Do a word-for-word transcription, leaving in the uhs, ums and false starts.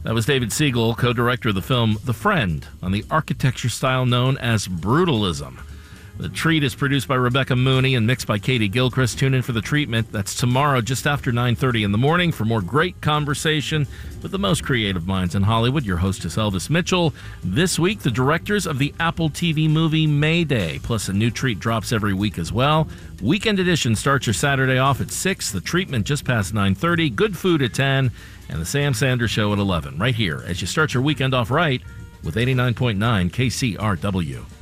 That was David Siegel, co-director of the film The Friend, on the architecture style known as brutalism. The Treat is produced by Rebecca Mooney and mixed by Katie Gilchrist. Tune in for The Treatment. That's tomorrow just after nine thirty in the morning for more great conversation with the most creative minds in Hollywood. Your host is Elvis Mitchell. This week, the directors of the Apple T V movie Mayday, plus a new treat drops every week as well. Weekend edition starts your Saturday off at six, The Treatment just past nine thirty, Good Food at ten, and The Sam Sanders Show at eleven. Right here as you start your weekend off right with eighty-nine point nine K C R W.